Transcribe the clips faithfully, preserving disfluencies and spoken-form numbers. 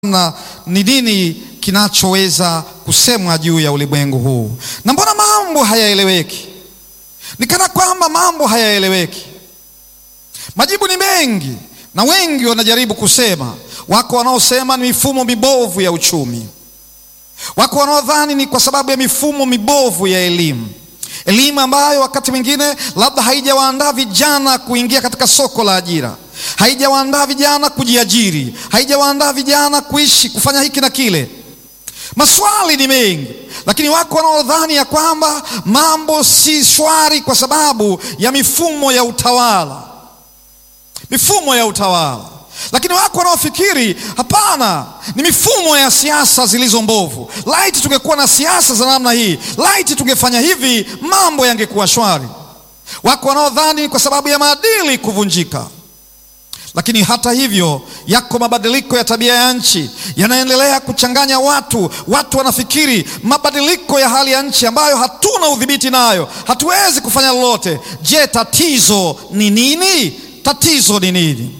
na ni nini kinachoweza kusemwa juu ya ulimwengu huu. Na mbona mambo hayaeleweki? Ni kana kwamba mambo hayaeleweki. Majibu ni mengi na wengi wanajaribu kusema. Wako wanaosema ni mifumo mibovu ya uchumi. Wako wanaodhani ni kwa sababu ya mifumo mibovu ya elimu. Elimu ambayo wakati mwingine labda haijawaandaa vijana kuingia katika soko la ajira. Haijawaandaa vijana kujiajiri. Haijawaandaa vijana kuishi, kufanya hiki na kile. Maswali ni mengi, lakini wako wanaodhani ya kwamba mambo si shwari kwa sababu ya mifumo ya utawala. Mifumo ya utawala. Lakini wako wanaofikiri hapana, ni mifumo ya siasa zilizo mbovu. Laiti tungekuwa na siasa za namna hii, laiti tungefanya hivi, mambo yangekuwa shwari. Wako wanaodhani kwa sababu ya maadili kuvunjika. Lakini hata hivyo, yako mabadiliko ya tabia ya nchi yanaendelea kuchanganya watu. Watu wanafikiri mabadiliko ya hali ya nchi ambayo hatuna udhibiti nayo, hatuwezi kufanya lolote. Je, tatizo ni nini? Tatizo ni nini?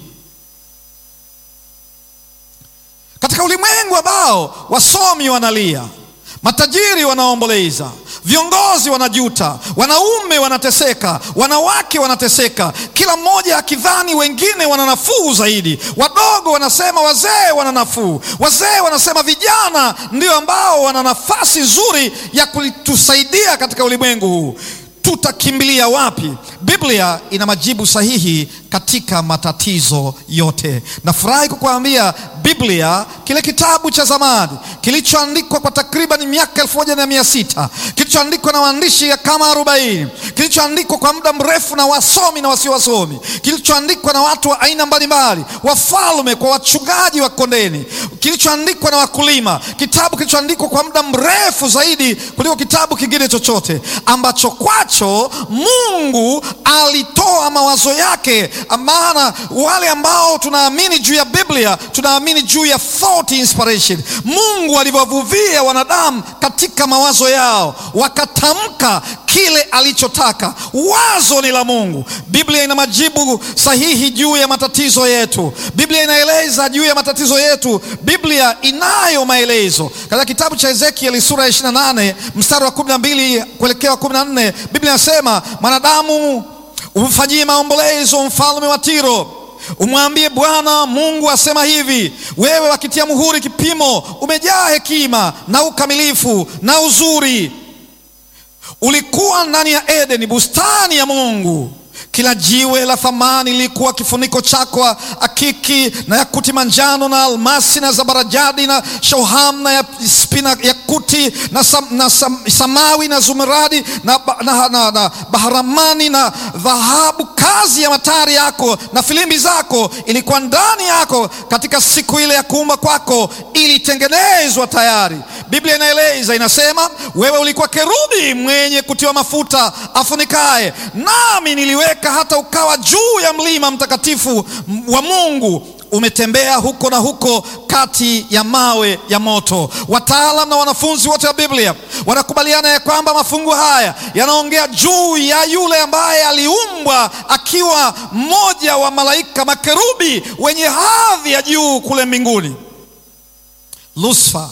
Katika ulimwengu ambao wasomi wanalia, matajiri wanaomboleza, viongozi wanajuta, wanaume wanateseka, wanawake wanateseka, kila mmoja akidhani wengine wana nafuu zaidi. Wadogo wanasema wazee wana nafuu, wazee wanasema vijana ndio ambao wana nafasi nzuri ya kutusaidia katika ulimwengu huu. Tutakimbilia wapi? Biblia ina majibu sahihi katika matatizo yote. Nafurahi kukuambia Biblia, kile kitabu cha zamani kilichoandikwa kwa takriban miaka elfu moja na mia sita, kilichoandikwa na waandishi ya kama arobaini, kilichoandikwa kwa muda mrefu na wasomi na wasio wasomi, kilichoandikwa na watu wa aina mbalimbali, wafalme kwa wachungaji wa kondeni, kilichoandikwa na wakulima, kitabu kilichoandikwa kwa muda mrefu zaidi kuliko kitabu kingine chochote, ambacho kwacho Mungu alitoa mawazo yake. Maana wale ambao tunaamini juu ya Biblia, tunaamini juu ya thought inspiration. Mungu aliwavuvia wanadamu katika mawazo yao, wakatamka kile alichotaka. Wazo ni la Mungu. Biblia ina majibu sahihi juu ya matatizo yetu. Biblia inaeleza juu ya matatizo yetu. Biblia inayo maelezo. Katika kitabu cha Ezekiel sura ya ishirini na nane mstari wa kumi na mbili kuelekea kumi na nne, Biblia inasema, mwanadamu, umfanyie maombolezo mfalme wa Tiro, umwambie Bwana Mungu asema hivi: wewe wakitia muhuri kipimo, umejaa hekima na ukamilifu na uzuri. Ulikuwa ndani ya Edeni, bustani ya Mungu. Kila jiwe la thamani lilikuwa kifuniko chako, akiki na yakuti manjano na almasi na zabarajadi na shoham na spina yakuti na, sam, na sam, samawi na zumaradi na, na, na, na baharamani na dhahabu. Kazi ya matari yako na filimbi zako ilikuwa ndani yako katika siku ile ya kuumba kwako, ilitengenezwa tayari. Biblia inaeleza, inasema, wewe ulikuwa kerubi mwenye kutiwa mafuta afunikaye, nami niliweka hata ukawa juu ya mlima mtakatifu wa Mungu. Umetembea huko na huko kati ya mawe ya moto. Wataalam na wanafunzi wote wa Biblia wanakubaliana ya kwamba mafungu haya yanaongea juu ya yule ambaye aliumbwa akiwa mmoja wa malaika makerubi wenye hadhi ya juu kule mbinguni. Lucifer.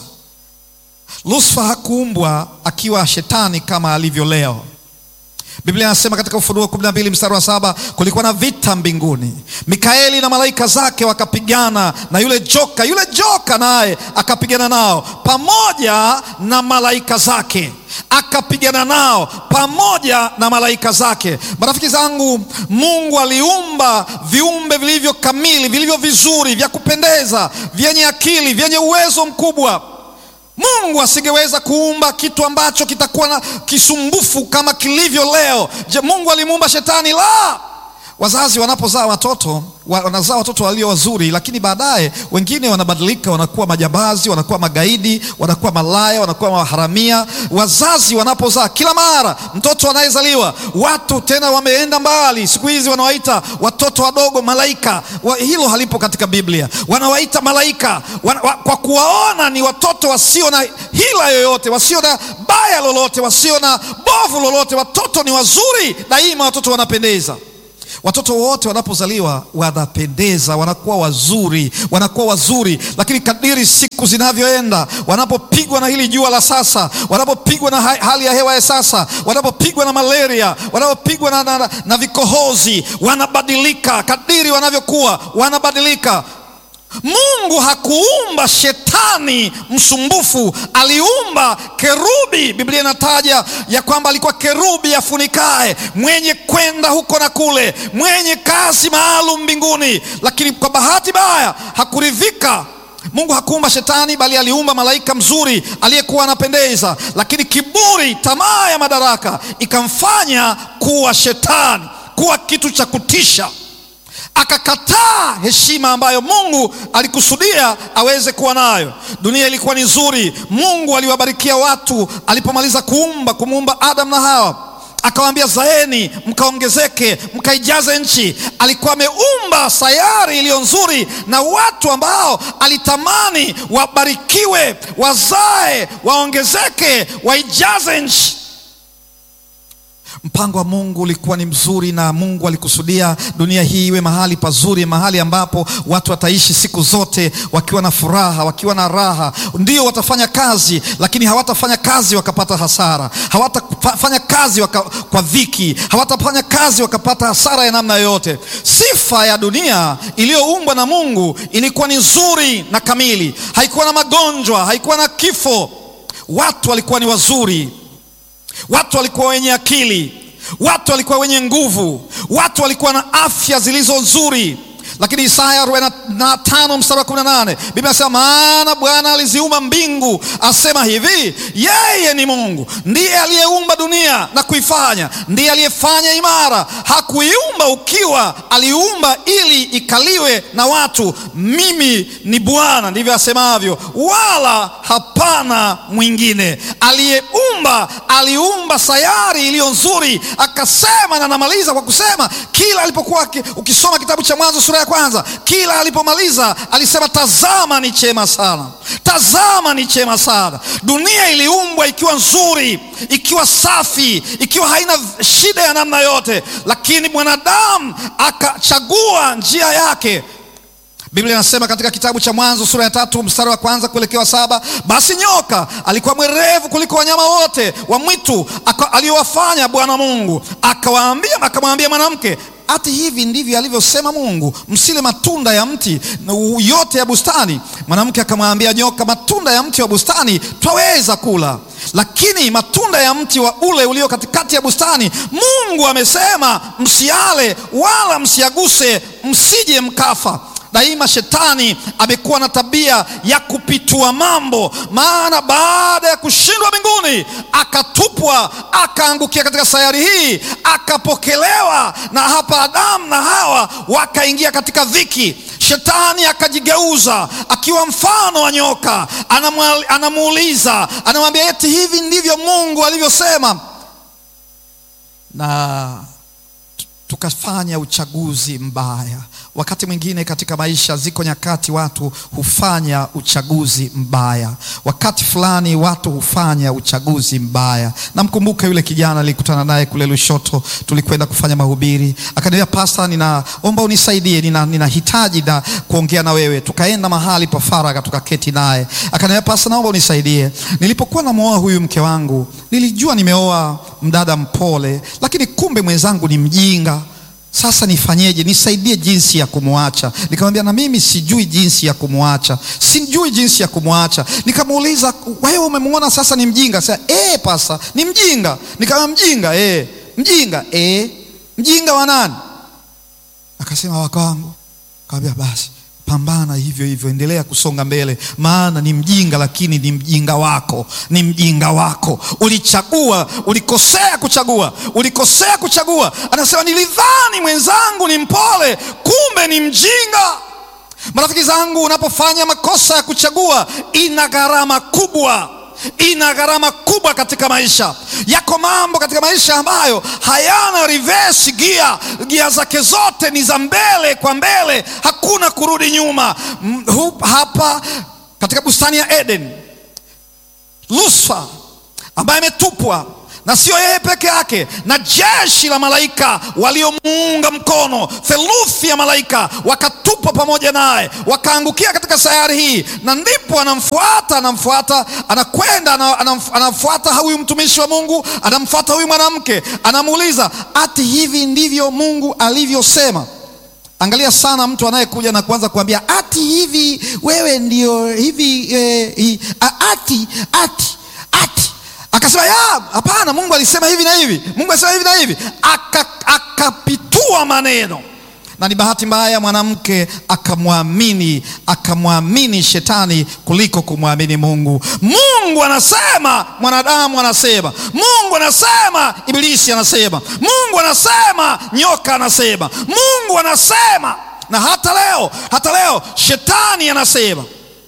Lucifer hakuumbwa akiwa shetani kama alivyo leo. Biblia inasema katika Ufunuo kumi na mbili mstari wa saba, kulikuwa na vita mbinguni. Mikaeli na malaika zake wakapigana na yule joka. Yule joka naye akapigana nao pamoja na malaika zake. Akapigana nao pamoja na malaika zake. Marafiki zangu, Mungu aliumba viumbe vilivyo kamili, vilivyo vizuri, vya kupendeza, vyenye akili, vyenye uwezo mkubwa. Mungu asingeweza kuumba kitu ambacho kitakuwa na kisumbufu kama kilivyo leo. Je, Mungu alimuumba shetani? La! Wazazi wanapozaa watoto, wanazaa watoto walio wazuri, lakini baadaye wengine wanabadilika, wanakuwa majambazi, wanakuwa magaidi, wanakuwa malaya, wanakuwa maharamia. Wazazi wanapozaa, kila mara mtoto anayezaliwa, watu tena wameenda mbali, siku hizi wanawaita watoto wadogo malaika. Hilo halipo katika Biblia. Wanawaita malaika wana, wa, kwa kuwaona ni watoto wasio na hila yoyote, wasio na baya lolote, wasio na bovu lolote. Watoto ni wazuri daima, watoto wanapendeza. Watoto wote wanapozaliwa wanapendeza, wanakuwa wazuri, wanakuwa wazuri, lakini kadiri siku zinavyoenda, wanapopigwa na hili jua la sasa, wanapopigwa na hali ya hewa ya sasa, wanapopigwa na malaria, wanapopigwa na, na, na vikohozi, wanabadilika. Kadiri wanavyokuwa wanabadilika. Mungu hakuumba shetani msumbufu, aliumba kerubi. Biblia inataja ya kwamba alikuwa kerubi afunikae, mwenye kwenda huko na kule, mwenye kazi maalum mbinguni. Lakini kwa bahati mbaya hakuridhika. Mungu hakuumba shetani, bali aliumba malaika mzuri aliyekuwa anapendeza, lakini kiburi, tamaa ya madaraka ikamfanya kuwa shetani, kuwa kitu cha kutisha. Akakataa heshima ambayo Mungu alikusudia aweze kuwa nayo. Dunia ilikuwa ni nzuri. Mungu aliwabarikia watu alipomaliza kuumba kumuumba Adam na Hawa, akawaambia zaeni mkaongezeke mkaijaze nchi. Alikuwa ameumba sayari iliyo nzuri na watu ambao alitamani wabarikiwe, wazae, waongezeke, waijaze nchi. Mpango wa Mungu ulikuwa ni mzuri, na Mungu alikusudia dunia hii iwe mahali pazuri, mahali ambapo watu wataishi siku zote wakiwa na furaha, wakiwa na raha. Ndio watafanya kazi, lakini hawatafanya kazi wakapata hasara, hawatafanya kazi waka, kwa dhiki, hawatafanya kazi wakapata hasara ya namna yoyote. Sifa ya dunia iliyoumbwa na Mungu ilikuwa ni nzuri na kamili, haikuwa na magonjwa, haikuwa na kifo. Watu walikuwa ni wazuri, watu walikuwa wenye akili, watu walikuwa wenye nguvu, watu walikuwa na afya zilizo nzuri. Lakini Isaya arobaini na tano mstari wa kumi na nane Biblia inasema, maana Bwana aliziumba mbingu, asema hivi, yeye ni Mungu, ndiye aliyeumba dunia na kuifanya, ndiye aliyefanya imara. Hakuiumba ukiwa, aliumba ili ikaliwe na watu. Mimi ni Bwana, ndivyo asemavyo, wala hapana mwingine. Aliyeumba, aliumba sayari iliyo nzuri. Akasema, na namaliza kwa kusema, kila alipokuwa, ukisoma kitabu cha Mwanzo sura ya kwanza, kila alipomaliza alisema, tazama ni chema sana, tazama ni chema sana. Dunia iliumbwa ikiwa nzuri, ikiwa safi, ikiwa haina shida ya namna yote, lakini mwanadamu akachagua njia yake. Biblia inasema katika kitabu cha Mwanzo sura ya tatu mstari wa kwanza kuelekea saba, basi nyoka alikuwa mwerevu kuliko wanyama wote wa mwitu aliyowafanya Bwana Mungu. Akawaambia, akamwambia mwanamke, ati hivi ndivyo alivyosema Mungu, msile matunda ya mti yote ya bustani? Mwanamke akamwambia nyoka, matunda ya mti wa bustani twaweza kula, lakini matunda ya mti wa ule ulio katikati ya bustani Mungu amesema, msiale wala msiaguse, msije mkafa. Daima shetani amekuwa na tabia ya kupitua mambo, maana baada ya kushindwa mbinguni akatupwa, akaangukia katika sayari hii, akapokelewa, na hapa Adamu na Hawa wakaingia katika dhiki. Shetani akajigeuza akiwa mfano wa nyoka, anamuuliza, anamwambia, eti hivi ndivyo Mungu alivyosema? Na tukafanya uchaguzi mbaya. Wakati mwingine katika maisha, ziko nyakati watu hufanya uchaguzi mbaya. Wakati fulani watu hufanya uchaguzi mbaya. Namkumbuka yule kijana nilikutana naye kule Lushoto, tulikwenda kufanya mahubiri. Akaniambia, pastor, ninaomba unisaidie, nina ninahitaji na kuongea na wewe. Tukaenda mahali pa faragha, tukaketi naye. Akaniambia, pastor, naomba unisaidie. Nilipokuwa namuoa huyu mke wangu, nilijua nimeoa mdada mpole, lakini kumbe mwenzangu ni mjinga. Sasa nifanyeje? Nisaidie jinsi ya kumwacha. Nikamwambia, na mimi sijui jinsi ya kumwacha, sijui jinsi ya kumwacha. Nikamuuliza, wewe umemuona sasa ni mjinga? Sasa eh, pasa ni mjinga. Nikamwambia, mjinga eh, mjinga eh, mjinga wa nani? Akasema, wako wangu. Nikamwambia, basi pambana hivyo hivyo, endelea kusonga mbele, maana ni mjinga, lakini ni mjinga wako, ni mjinga wako. Ulichagua, ulikosea kuchagua, ulikosea kuchagua. Anasema, nilidhani mwenzangu ni mpole, kumbe ni mjinga. Marafiki zangu, unapofanya makosa ya kuchagua, ina gharama kubwa, ina gharama kubwa katika maisha. Yako mambo katika maisha ambayo hayana reverse gear, gia zake zote ni za mbele kwa mbele, hakuna kurudi nyuma. Hapa katika bustani ya Eden, Lucifer ambaye ametupwa na sio yeye peke yake, na jeshi la malaika waliomuunga mkono, theluthi ya malaika wakatupwa pamoja naye, wakaangukia katika sayari hii. Na ndipo anamfuata anamfuata anakwenda anamf, anafuata huyu mtumishi wa Mungu, anamfuata huyu mwanamke, anamuuliza, ati hivi ndivyo Mungu alivyosema? Angalia sana mtu anayekuja na kuanza kuambia ati hivi, wewe ndio hivi eh, hi, ati ati ati akasema ya hapana, Mungu alisema hivi na hivi, Mungu alisema hivi na hivi, akapitua aka maneno. Na ni bahati mbaya mwanamke akamwamini akamwamini shetani kuliko kumwamini Mungu. Mungu anasema, mwanadamu anasema, Mungu anasema, ibilisi anasema, Mungu anasema, nyoka anasema, Mungu anasema. Na hata leo hata leo shetani anasema.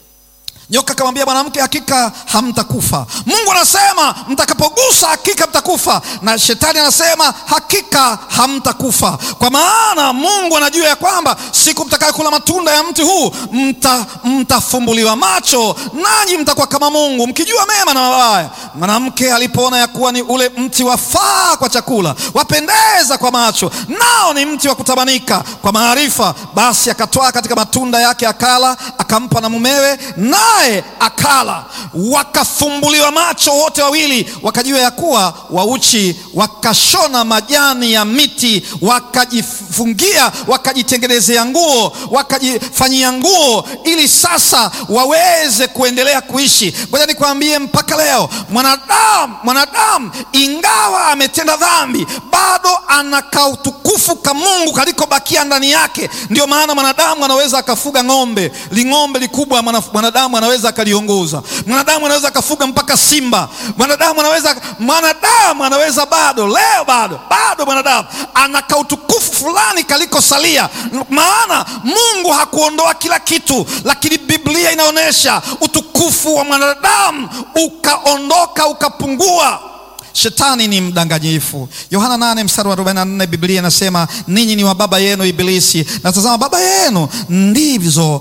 Nyoka akamwambia mwanamke, hakika hamtakufa. Mungu anasema mtakapogusa hakika mtakufa, na shetani anasema hakika hamtakufa. Kwa maana Mungu anajua ya kwamba siku mtakayokula matunda ya mti huu mta, mtafumbuliwa macho, nanyi mtakuwa kama Mungu, mkijua mema na mabaya. Mwanamke alipoona ya kuwa ni ule mti wafaa kwa chakula, wapendeza kwa macho, nao ni mti wa kutamanika kwa maarifa, basi akatoa katika matunda yake akala, akampa na mumewe, naye akala. Wakafumbuliwa macho wote wawili, wakajua ya kuwa wauchi, wakashona majani ya miti, wakajifungia, wakajitengenezea nguo, wakajifanyia nguo, ili sasa waweze kuendelea kuishi. Ngoja nikwambie, mpaka leo mwanadamu mwanadamu ingawa ametenda dhambi, bado ana utukufu ka Mungu kalikobakia ndani yake. Ndio maana mwanadamu anaweza akafuga ng'ombe, ling'ombe likubwa mwanadamu anaweza akaliongoza. Mwanadamu anaweza akafuga mpaka simba. Mwanadamu anaweza mwanadamu anaweza bado leo bado bado mwanadamu ana utukufu fulani kalikosalia. Maana Mungu hakuondoa kila kitu, lakini Biblia inaonyesha utukufu wa mwanadamu ukaondoka, ukapungua. Shetani ni mdanganyifu. Yohana nane mstari wa arobaini na nne Biblia inasema, ninyi ni wa baba yenu Ibilisi, na tazama baba yenu ndivyo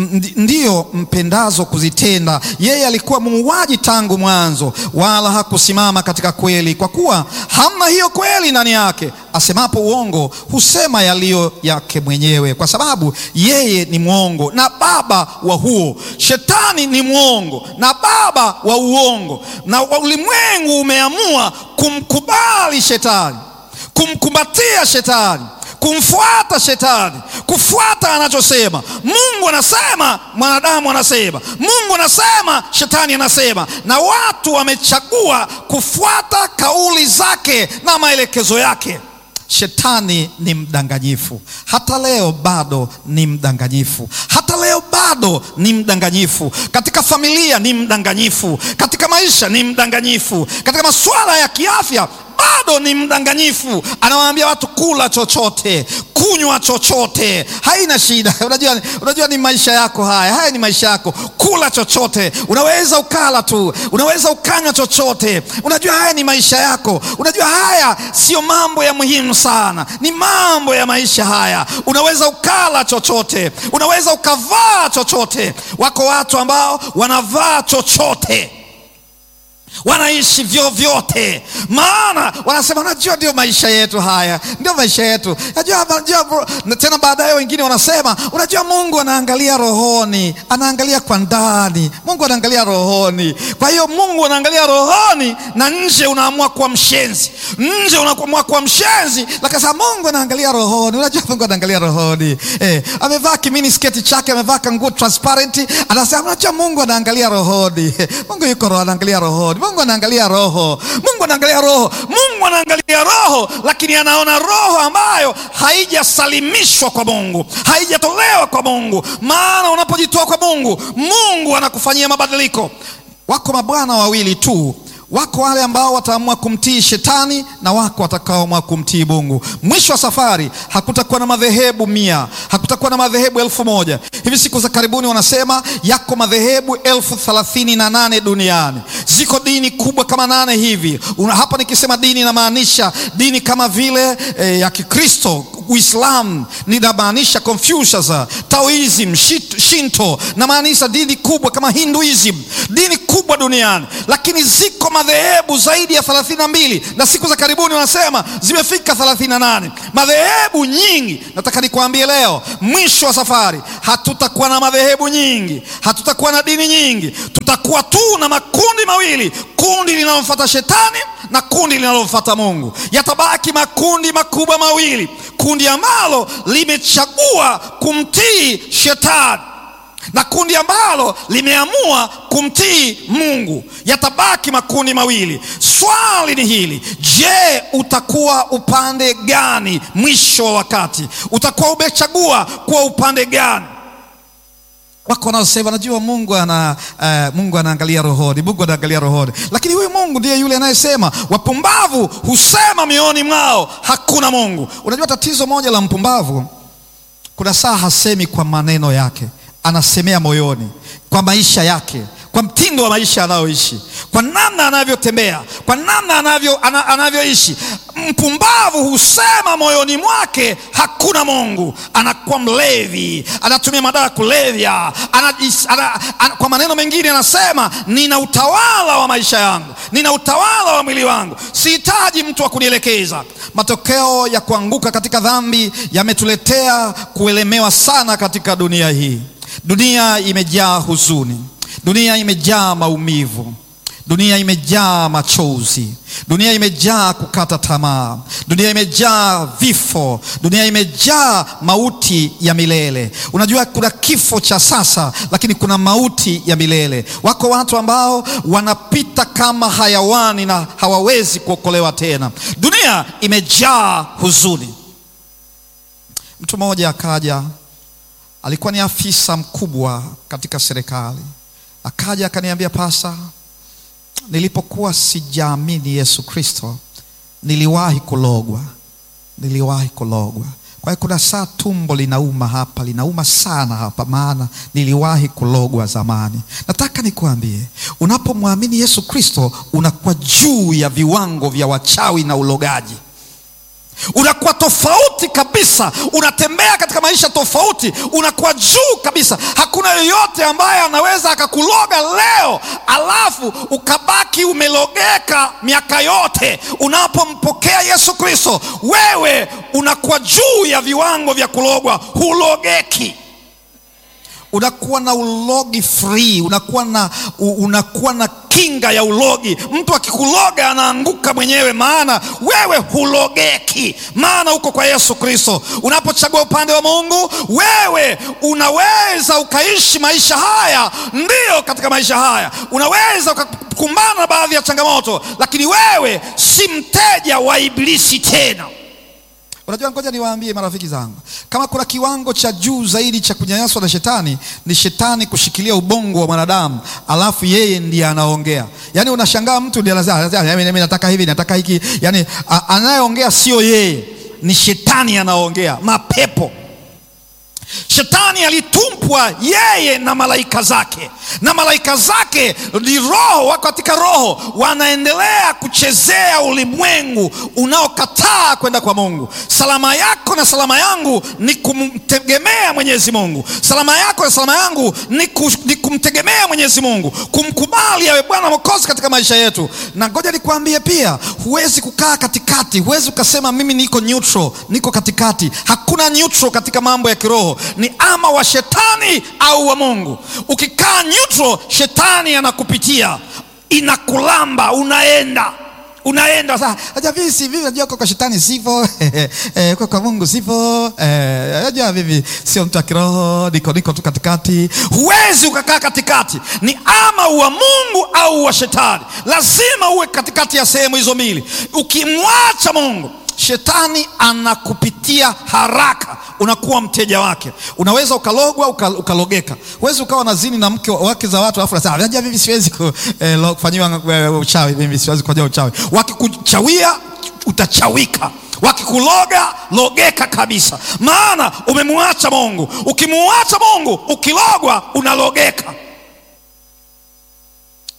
ndio mpendazo kuzitenda. Yeye alikuwa muuaji tangu mwanzo, wala hakusimama katika kweli, kwa kuwa hamna hiyo kweli ndani yake. Asemapo uongo husema yaliyo yake mwenyewe, kwa sababu yeye ni mwongo na baba wa huo. Shetani ni mwongo na baba wa uongo, na ulimwengu umeamua kumkubali shetani, kumkumbatia shetani, kumfuata shetani, kufuata anachosema. Mungu anasema, mwanadamu anasema. Mungu anasema, shetani anasema. Na watu wamechagua kufuata kauli zake na maelekezo yake. Shetani ni mdanganyifu. Hata leo bado ni mdanganyifu. Hata leo bado ni mdanganyifu. Katika familia ni mdanganyifu. Katika maisha ni mdanganyifu. Katika masuala ya kiafya bado ni mdanganyifu. Anawaambia watu kula chochote, kunywa chochote, haina shida. Unajua, unajua ni maisha yako haya. Haya ni maisha yako. Kula chochote. Unaweza ukala tu. Unaweza ukanywa chochote. Unajua haya ni maisha yako. Unajua haya sio mambo ya muhimu sana. Ni mambo ya maisha haya. Unaweza ukala chochote. Unaweza ukavaa chochote. Wako watu ambao wanavaa chochote, wanaishi vyovyote, maana wanasema unajua ndio maisha yetu haya, ndio maisha yetu. Unajua, unajua tena baadaye wengine wanasema unajua Mungu anaangalia rohoni, anaangalia kwa ndani. Mungu anaangalia rohoni. Kwa hiyo Mungu anaangalia rohoni, na nje unaamua kuwa mshenzi. Nje unaamua kuwa mshenzi, lakini sasa Mungu anaangalia rohoni. Unajua Mungu anaangalia rohoni. Eh, amevaa kimini sketi chake, amevaa nguo transparent, anasema unajua Mungu anaangalia rohoni. Mungu yuko roho, anaangalia rohoni. Mungu anaangalia roho. Mungu anaangalia roho. Mungu anaangalia roho, lakini anaona roho ambayo haijasalimishwa kwa Mungu, haijatolewa kwa Mungu. Maana unapojitoa kwa Mungu, Mungu anakufanyia mabadiliko. Wako mabwana wawili tu. Wako wale ambao wataamua kumtii shetani, na wako watakaoamua kumtii Mungu. Mwisho wa safari hakutakuwa na madhehebu mia, hakutakuwa na madhehebu elfu moja. Hivi siku za karibuni wanasema yako madhehebu elfu thelathini na nane duniani. Ziko dini kubwa kama nane hivi. Una, hapa nikisema dini namaanisha dini kama vile e, ya Kikristo, Uislamu ninamaanisha Confucius, Taoism, Shinto, na maanisha dini kubwa kama Hinduism, dini kubwa duniani. Lakini ziko madhehebu zaidi ya thelathini na mbili, na siku za karibuni wanasema zimefika thelathini na nane. Madhehebu nyingi. Nataka nikwambie leo, mwisho wa safari hatutakuwa na madhehebu nyingi, hatutakuwa na dini nyingi. Tutakuwa tu na makundi mawili, kundi linalomfuata shetani na kundi linalomfuata Mungu. Yatabaki makundi makubwa mawili, kundi ambalo limechagua kumtii shetani na kundi ambalo limeamua kumtii Mungu. Yatabaki makundi mawili. Swali ni hili: je, utakuwa upande gani mwisho wa wakati? Utakuwa umechagua kuwa upande gani? Wako wanaosema najua Mungu ana uh, Mungu anaangalia rohoni, Mungu anaangalia rohoni. Lakini huyu Mungu ndiye yule anayesema wapumbavu husema mioyoni mwao hakuna Mungu. Unajua tatizo moja la mpumbavu, kuna saa hasemi kwa maneno yake, anasemea moyoni, kwa maisha yake, kwa mtindo wa maisha anayoishi, kwa namna anavyotembea, kwa namna anavyo anavyoishi. Mpumbavu husema moyoni mwake hakuna Mungu. Anakuwa mlevi, anatumia madawa ya kulevya, ana, ana, ana, kwa maneno mengine anasema nina utawala wa maisha yangu, nina utawala wa mwili wangu, sihitaji mtu wa kunielekeza. Matokeo ya kuanguka katika dhambi yametuletea kuelemewa sana katika dunia hii. Dunia imejaa huzuni, dunia imejaa maumivu, dunia imejaa machozi, dunia imejaa kukata tamaa, dunia imejaa vifo, dunia imejaa mauti ya milele. Unajua kuna kifo cha sasa, lakini kuna mauti ya milele. Wako watu ambao wanapita kama hayawani na hawawezi kuokolewa tena. Dunia imejaa huzuni. Mtu mmoja akaja, alikuwa ni afisa mkubwa katika serikali. Akaja akaniambia, pasa, nilipokuwa sijaamini Yesu Kristo niliwahi kulogwa, niliwahi kulogwa. Kwa hiyo kuna saa tumbo linauma hapa, linauma sana hapa, maana niliwahi kulogwa zamani. Nataka nikuambie, unapomwamini Yesu Kristo unakuwa juu ya viwango vya wachawi na ulogaji. Unakuwa tofauti kabisa, unatembea katika maisha tofauti, unakuwa juu kabisa. Hakuna yoyote ambaye anaweza akakuloga leo alafu ukabaki umelogeka miaka yote. Unapompokea Yesu Kristo, wewe unakuwa juu ya viwango vya kulogwa, hulogeki. Unakuwa na ulogi free, unakuwa na unakuwa na kinga ya ulogi. Mtu akikuloga anaanguka mwenyewe, maana wewe hulogeki, maana uko kwa Yesu Kristo. Unapochagua upande wa Mungu, wewe unaweza ukaishi maisha haya. Ndiyo, katika maisha haya unaweza ukakumbana na baadhi ya changamoto, lakini wewe si mteja wa Ibilisi tena. Unajua, ngoja niwaambie marafiki zangu, kama kuna kiwango cha juu zaidi cha kunyanyaswa na shetani, ni shetani kushikilia ubongo wa mwanadamu alafu yeye ndiye anaongea. Yaani unashangaa mtu ndiye anasema mimi nataka hivi, nataka hiki. Yaani anayeongea sio yeye, ni shetani anaongea, mapepo. Shetani alitumpwa yeye na malaika zake, na malaika zake ni roho, wako katika roho, wanaendelea kuchezea ulimwengu unaokataa kwenda kwa Mungu. Salama yako na salama yangu ni kumtegemea Mwenyezi Mungu. Salama yako na salama yangu ni, ku, ni kumtegemea Mwenyezi Mungu, kumkubali awe Bwana Mwokozi katika maisha yetu. Na ngoja nikwambie pia, huwezi kukaa katikati, huwezi ukasema mimi niko neutral, niko katikati. Hakuna neutral katika mambo ya kiroho, ni ama wa shetani au wa Mungu. Ukikaa neutral, shetani anakupitia, inakulamba, unaenda unaenda sasa. Acha vipi vipi, unajua kwa shetani sivyo, eh kwa kwa Mungu sivyo, eh unajua vipi, sio mtu wa kiroho, niko niko tu katikati. Huwezi ukakaa katikati, ni ama wa Mungu au wa shetani. Lazima uwe katikati ya sehemu hizo mbili. Ukimwacha Mungu, shetani anakupitia haraka, unakuwa mteja wake. Unaweza ukalogwa, ukalogeka. Huwezi ukawa nazini na mke wake za watu alafu unasema unajua mimi siwezi kufanyiwa eh, uchawi, mimi siwezi kufanywa uchawi. Wakikuchawia utachawika, wakikuloga logeka kabisa, maana umemwacha Mungu. Ukimwacha Mungu, ukilogwa unalogeka.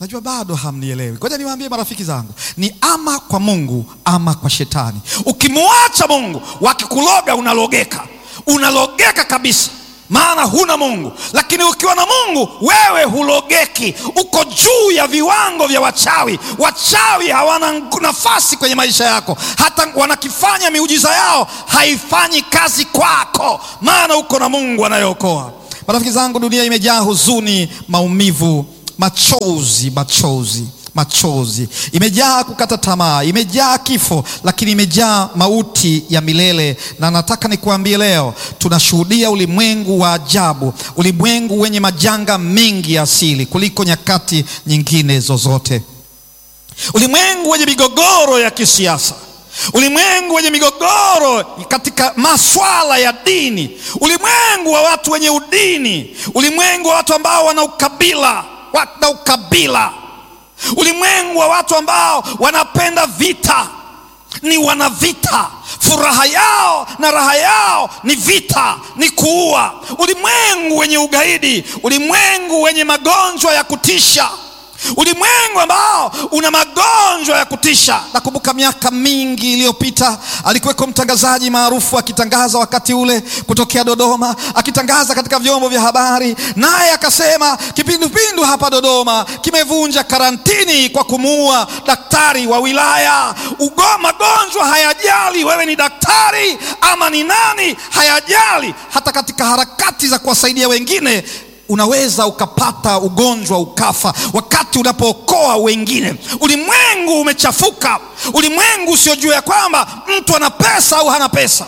Najua bado hamnielewi. Ngoja niwaambie marafiki zangu, ni ama kwa Mungu ama kwa shetani. Ukimwacha Mungu, wakikuloga unalogeka, unalogeka kabisa, maana huna Mungu. Lakini ukiwa na Mungu, wewe hulogeki, uko juu ya viwango vya wachawi. Wachawi hawana nafasi kwenye maisha yako, hata wanakifanya miujiza yao haifanyi kazi kwako, maana uko na Mungu anayeokoa. Marafiki zangu, dunia imejaa huzuni, maumivu, machozi, machozi, machozi. Imejaa kukata tamaa, imejaa kifo, lakini imejaa mauti ya milele. Na nataka nikuambie leo, tunashuhudia ulimwengu wa ajabu, ulimwengu wenye majanga mengi ya asili kuliko nyakati nyingine zozote. Ulimwengu wenye migogoro ya kisiasa, ulimwengu wenye migogoro katika maswala ya dini, ulimwengu wa watu wenye udini, ulimwengu wa watu ambao wana ukabila, wana ukabila, ulimwengu wa watu ambao wanapenda vita, ni wana vita, furaha yao na raha yao ni vita, ni kuua. Ulimwengu wenye ugaidi, ulimwengu wenye magonjwa ya kutisha, ulimwengu ambao una magonjwa ya kutisha. Nakumbuka miaka mingi iliyopita alikuweko mtangazaji maarufu akitangaza wakati ule kutokea Dodoma, akitangaza katika vyombo vya habari, naye akasema kipindupindu hapa Dodoma kimevunja karantini kwa kumuua daktari wa wilaya. Ugoma, magonjwa hayajali wewe ni daktari ama ni nani, hayajali. Hata katika harakati za kuwasaidia wengine unaweza ukapata ugonjwa ukafa wakati unapookoa wengine. Ulimwengu umechafuka, ulimwengu usiojua ya kwamba mtu ana pesa au hana pesa.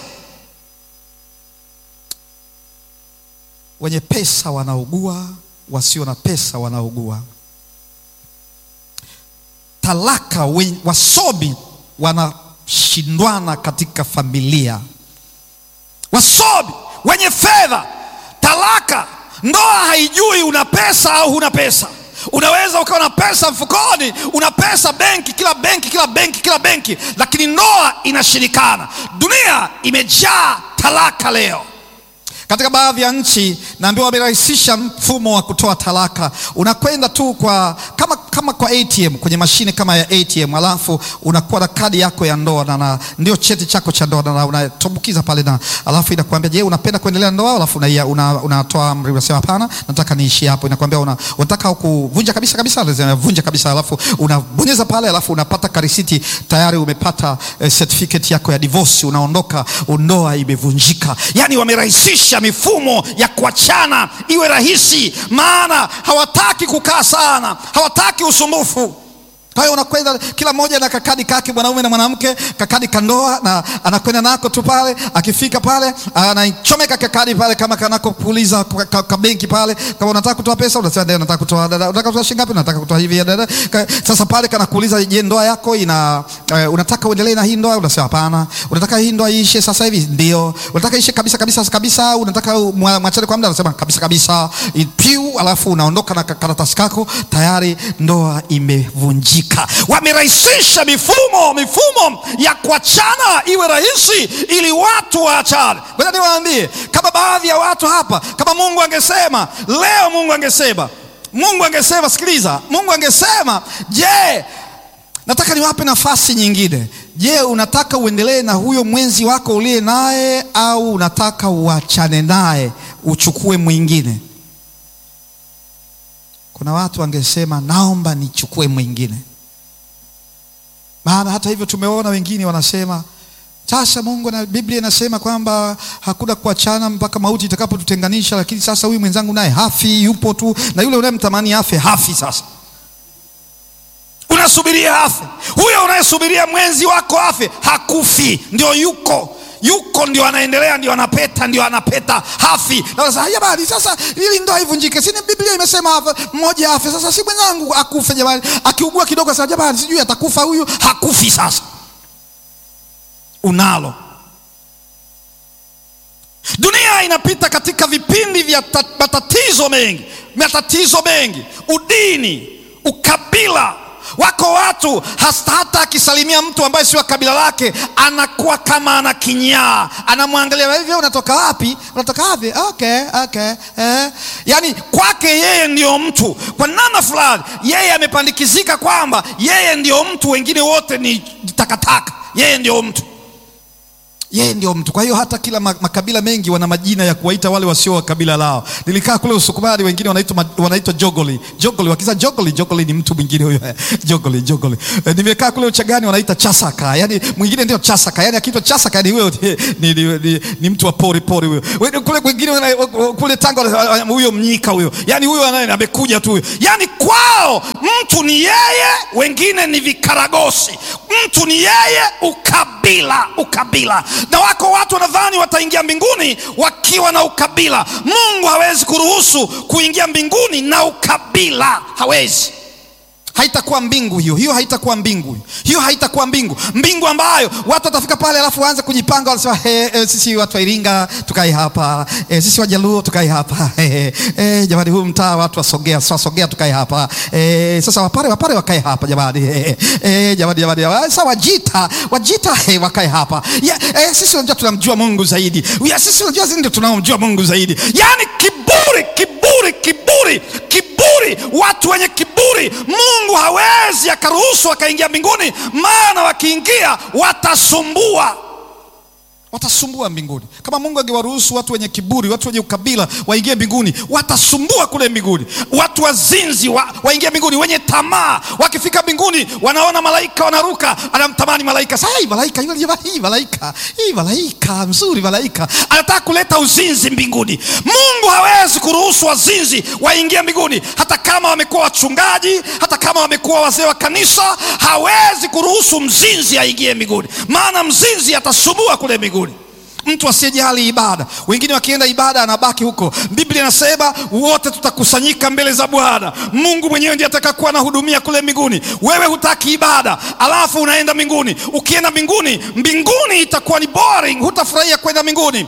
Wenye pesa wanaugua, wasio na pesa wanaugua. Talaka, wasomi wanashindwana katika familia. Wasomi wenye fedha, talaka. Ndoa haijui una pesa au huna pesa. Unaweza ukawa na pesa mfukoni, una pesa benki, kila benki, kila benki, kila benki, lakini ndoa inashirikana. Dunia imejaa talaka leo. Katika baadhi ya nchi naambiwa wamerahisisha mfumo wa kutoa talaka. Unakwenda tu kwa kama kama kwa A T M, kwenye mashine kama ya A T M, alafu unakuwa na kadi yako ya ndoa na, na ndio cheti chako cha ndoa, na unatumbukiza pale, na alafu inakuambia je, unapenda kuendelea ndoa? Alafu unatoa una, una amri, unasema hapana, nataka niishi hapo. Inakuambia una, unataka kuvunja kabisa kabisa, unasema vunja kabisa, alafu unabonyeza pale, alafu unapata karisiti, tayari umepata eh, certificate yako ya divorce, unaondoka, ndoa imevunjika. Yani wamerahisisha mifumo ya kuachana iwe rahisi, maana hawataki kukaa sana, hawataki usumbufu. Kwa hiyo unakwenda kila mmoja na kakadi kake, mwanaume na mwanamke, kakadi kandoa, na anakwenda nako tu pale. Akifika pale anachomeka kakadi pale kama kanako puliza ka benki pale. Kama unataka kutoa pesa unasema ndio nataka kutoa, dada unataka kutoa shilingi ngapi? Unataka kutoa hivi ya dada. Sasa pale kanakuuliza je, ndoa yako ina uh, unataka uendelee na hii ndoa? Unasema hapana. Unataka hii ndoa iishe sasa hivi? Ndio. Unataka iishe kabisa kabisa kabisa? Unataka mwachane kwa muda? Unasema kabisa kabisa. Piu, alafu unaondoka na karatasi kako, tayari ndoa imevunjika. Wamerahisisha mifumo mifumo ya kuachana iwe rahisi ili watu waachane. Ngoja niwaambie, kama baadhi ya watu hapa, kama Mungu angesema leo, Mungu angesema Mungu angesema sikiliza, Mungu angesema, je, nataka niwape nafasi nyingine. Je, unataka uendelee na huyo mwenzi wako uliye naye, au unataka uachane naye uchukue mwingine? Kuna watu wangesema naomba nichukue mwingine. Maana hata hivyo tumeona wengine wanasema sasa Mungu na Biblia inasema kwamba hakuna kuachana mpaka mauti itakapotutenganisha, lakini sasa huyu mwenzangu naye hafi, yupo tu, na yule unayemtamani afe hafi. Sasa unasubiria afe? Huyo unayesubiria mwenzi wako afe hakufi, ndio yuko yuko ndio anaendelea, ndio anapeta, ndio anapeta, hafi. Na sasa jamani, sasa ili ndoa ivunjike, si Biblia imesema mmoja afe? Sasa si mwenzangu akufe jamani, akiugua kidogo sasa jamani sijui atakufa huyu, hakufi. Sasa unalo. Dunia inapita katika vipindi vya matatizo mengi, matatizo mengi, udini, ukabila, Wako watu hasta hata akisalimia mtu ambaye sio kabila lake anakuwa kama anakinyaa, anamwangalia hivi, unatoka wapi? Unatoka wapi? Okay, okay. Eh. Yaani kwake yeye ndio mtu. Kwa namna fulani yeye amepandikizika kwamba yeye ndio mtu, wengine wote ni takataka. Yeye ndio mtu. Yeye ndio mtu. Kwa hiyo hata kila makabila mengi wana majina ya kuwaita wale wasio wa kabila lao. Nilikaa kule Usukumani, wengine wanaitwa wanaitwa Jogoli. Jogoli, wakisa Jogoli, Jogoli ni mtu mwingine huyo. Jogoli, Jogoli. E, nimekaa kule Uchagani wanaita Chasaka. Yaani mwingine ndio Chasaka. Yaani akiitwa Chasaka ni huyo ni, ni, ni, ni mtu wa pori pori huyo. Kule wengine kule Tanga huyo Mnyika huyo. Yaani huyo anaye amekuja tu huyo. Yaani kwao mtu ni yeye, wengine ni vikaragosi. Mtu ni yeye, ukabila, ukabila. Na wako watu wanadhani wataingia mbinguni wakiwa na ukabila. Mungu hawezi kuruhusu kuingia mbinguni na ukabila. Hawezi. Haitakuwa mbingu hiyo. Hiyo haitakuwa mbingu. Hiyo haitakuwa mbingu. Mbingu ambayo watu watafika pale alafu waanze kujipanga, wanasema he, he, sisi watu wa Iringa tukai hapa. E, sisi Wajaluo tukai hapa. He, he, jamani huu mtaa watu wasogea, wasogea tukai hapa. E, sasa wapare wapare wakae hapa jamani. He, he, jamani jamani. Sasa Wajita, Wajita he, wakae hapa. Ya, e, sisi unajua tunamjua Mungu zaidi. Ya, sisi unajua ndio tunamjua Mungu zaidi. Yaani kiburi, kiburi, kiburi, kiburi, watu wenye kiburi. Mungu hawezi akaruhusu akaingia mbinguni, maana wakiingia watasumbua. Watasumbua mbinguni. Kama Mungu angewaruhusu watu wenye kiburi, watu wenye ukabila waingie mbinguni, watasumbua kule mbinguni. Watu wazinzi wa, waingie mbinguni, wenye tamaa, wakifika mbinguni wanaona malaika wanaruka, anamtamani malaika. Sasa hii malaika, hii malaika, hii malaika mzuri, malaika anataka kuleta uzinzi mbinguni. Mungu hawezi kuruhusu wazinzi waingie mbinguni, hata kama wamekuwa wachungaji, hata kama wamekuwa wazee wa kanisa. Hawezi kuruhusu mzinzi aingie mbinguni, maana mzinzi atasumbua kule mbinguni. Mtu asiyejali ibada, wengine wakienda ibada anabaki huko. Biblia inasema wote tutakusanyika mbele za Bwana. Mungu mwenyewe ndiye atakayokuwa anahudumia kule mbinguni. Wewe hutaki ibada, alafu unaenda mbinguni. Ukienda mbinguni, mbinguni itakuwa ni boring, hutafurahia kwenda mbinguni.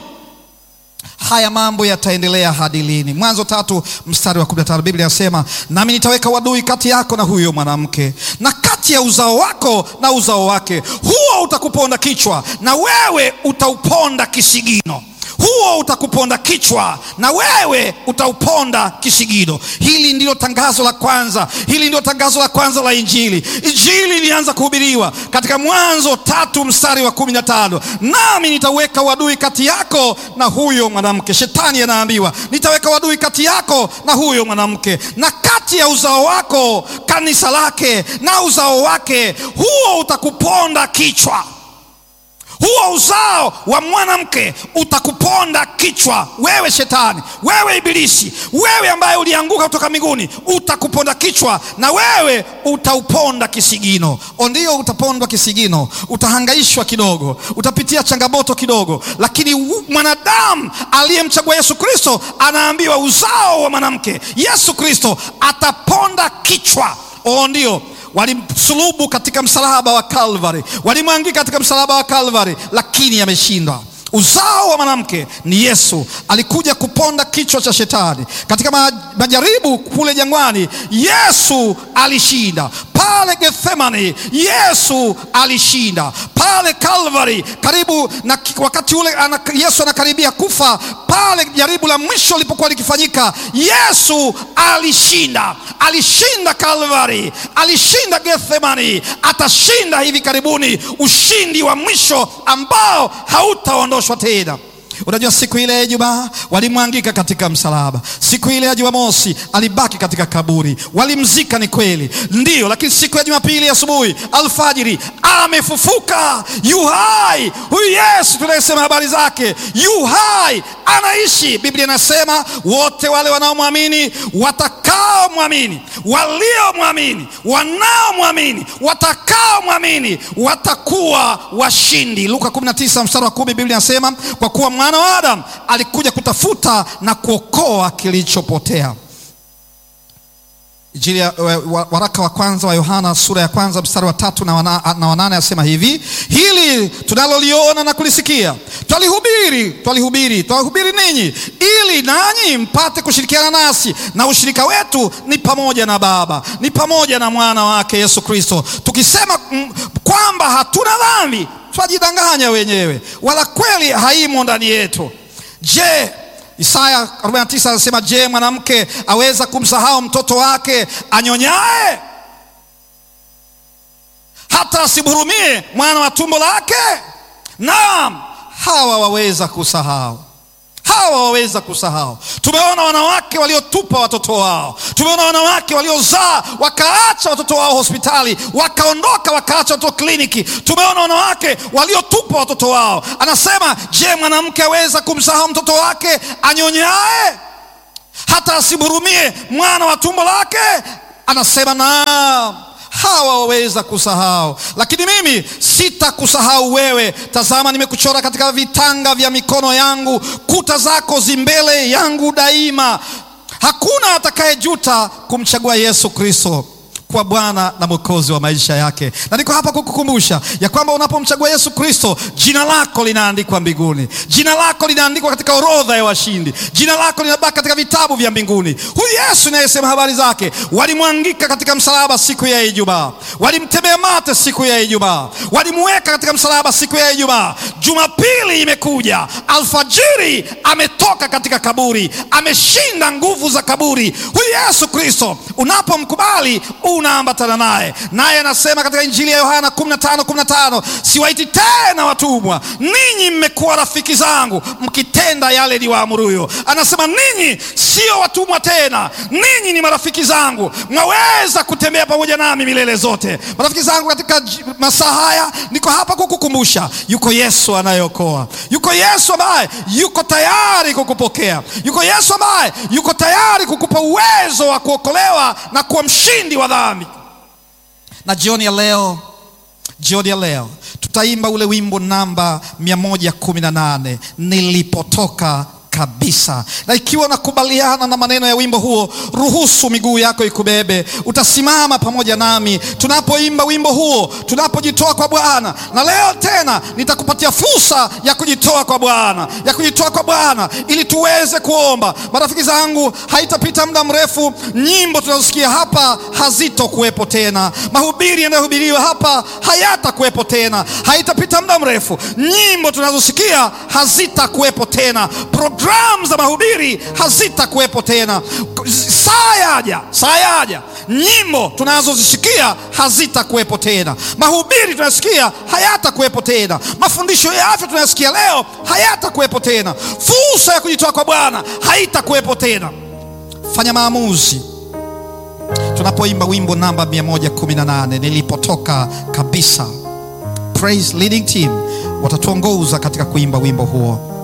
Haya mambo yataendelea hadi lini? Mwanzo tatu mstari wa kumi na tano Biblia inasema, nami nitaweka wadui kati yako na huyo mwanamke, na kati ya uzao wako na uzao wake. Huo utakuponda kichwa na wewe utauponda kisigino. Huo utakuponda kichwa na wewe utauponda kisigino. Hili ndilo tangazo la kwanza. Hili ndilo tangazo la kwanza la Injili. Injili ilianza kuhubiriwa katika Mwanzo tatu mstari wa kumi na tano. Nami nitaweka wadui kati yako na huyo mwanamke. Shetani anaambiwa, nitaweka wadui kati yako na huyo mwanamke, na kati ya uzao wako, kanisa lake, na uzao wake. Huo utakuponda kichwa. Huo uzao wa mwanamke utakuponda kichwa. Wewe shetani, wewe ibilisi, wewe ambaye ulianguka kutoka mbinguni, utakuponda kichwa na wewe utauponda kisigino. Ndio, utapondwa kisigino, utahangaishwa kidogo, utapitia changamoto kidogo, lakini mwanadamu aliyemchagua Yesu Kristo anaambiwa uzao wa mwanamke, Yesu Kristo, ataponda kichwa. Ndio, walimsulubu katika msalaba wa Calvary, walimwangika katika msalaba wa Calvary, lakini ameshindwa. Uzao wa mwanamke ni Yesu, alikuja kuponda kichwa cha shetani. Katika majaribu kule jangwani, Yesu alishinda. Pale Gethsemane, Yesu alishinda. Pale Calvary, karibu na wakati ule ana, Yesu anakaribia kufa, pale jaribu la mwisho lipokuwa likifanyika, Yesu alishinda. Alishinda Calvary, alishinda Gethsemane, atashinda hivi karibuni ushindi wa mwisho ambao hautaondoshwa tena. Unajua siku ile ya Ijumaa walimwangika katika msalaba. Siku ile ya Jumamosi alibaki katika kaburi. Walimzika, ni kweli, ndio, lakini siku ya Jumapili asubuhi alfajiri amefufuka. Yu hai. Huyu Yesu tunayesema habari zake, yu hai, anaishi. Biblia inasema wote wale wanaomwamini, watakaomwamini, waliomwamini, wanaomwamini, watakaomwamini watakuwa washindi. Luka kumi na tisa mstari wa kumi Biblia inasema, kwa kuwa mwana wa Adamu alikuja kutafuta na kuokoa kilichopotea. Injili ya waraka wa kwanza wa Yohana sura ya kwanza mstari wa tatu na wana, na wanane asema hivi: hili tunaloliona na kulisikia twalihubiri twalihubiri twalihubiri ninyi, ili nanyi mpate kushirikiana nasi, na ushirika wetu ni pamoja na Baba, ni pamoja na mwana wake Yesu Kristo. Tukisema m, kwamba hatuna dhambi, twajidanganya wenyewe, wala kweli haimo ndani yetu. Je, Isaya arobaini na tisa anasema, je, mwanamke aweza kumsahau mtoto wake anyonyaye, hata asimhurumie mwana wa tumbo lake? Naam, hawa waweza kusahau, hawa waweza kusahau. Tumeona wanawake waliotupa watoto wao, tumeona wanawake waliozaa wakaacha watoto wao hospitali, wakaondoka wakaacha watoto kliniki. Tumeona wanawake waliotupa watoto wao. Anasema, je, mwanamke aweza kumsahau mtoto wake anyonyaye, hata asimhurumie mwana wa tumbo lake? Anasema, naam, hawa waweza kusahau, lakini mimi sitakusahau wewe. Tazama, nimekuchora katika vitanga vya mikono yangu, kuta zako zimbele yangu daima. Hakuna atakayejuta kumchagua Yesu Kristo kwa Bwana na Mwokozi wa maisha yake. Na niko hapa kukukumbusha ya kwamba unapomchagua Yesu Kristo, jina lako linaandikwa mbinguni, jina lako linaandikwa katika orodha ya washindi, jina lako linabaki katika vitabu vya mbinguni. Huyu Yesu ninayesema habari zake, walimwangika katika msalaba siku ya Ijumaa, walimtemea mate siku ya Ijumaa, walimweka katika msalaba siku ya Ijumaa. Jumapili imekuja, alfajiri ametoka katika kaburi, ameshinda nguvu za kaburi. Huyu Yesu Kristo unapomkubali, unaambatana naye. Naye anasema katika Injili ya Yohana kumi na tano kumi na tano, siwaiti tena watumwa, ninyi mmekuwa rafiki zangu mkitenda yale niwaamuruyo. Anasema, ninyi sio watumwa tena, ninyi ni marafiki zangu, mwaweza kutembea pamoja nami milele zote. Marafiki zangu, katika masaa haya niko hapa kukukumbusha, yuko Yesu anayeokoa, yuko Yesu ambaye yuko tayari kukupokea, yuko Yesu ambaye yuko tayari kukupa uwezo wa kuokolewa na kuwa mshindi wa dhambi. Na jioni ya leo, jioni ya leo tutaimba ule wimbo namba mia moja kumi na nane, nilipotoka kabisa. Na ikiwa nakubaliana na maneno ya wimbo huo, ruhusu miguu yako ikubebe. Utasimama pamoja nami tunapoimba wimbo huo, tunapojitoa kwa Bwana. Na leo tena nitakupatia fursa ya kujitoa kwa Bwana, ya kujitoa kwa Bwana ili tuweze kuomba. Marafiki zangu, haitapita muda mrefu, nyimbo tunazosikia hapa hazitokuwepo tena, mahubiri yanayohubiriwa hapa hayatakuwepo tena. Haitapita muda mrefu, nyimbo tunazosikia hazitakuwepo tena, programu za mahubiri hazitakuwepo tena. Saa yaja, saa yaja, nyimbo tunazozisikia hazitakuwepo tena, mahubiri tunasikia hayatakuwepo tena, mafundisho ya afya tunasikia leo hayatakuwepo tena, fursa ya kujitoa kwa Bwana haitakuwepo tena. Fanya maamuzi tunapoimba wimbo namba mia moja kumi na nane, nilipotoka kabisa. Praise leading team watatuongoza katika kuimba wimbo huo.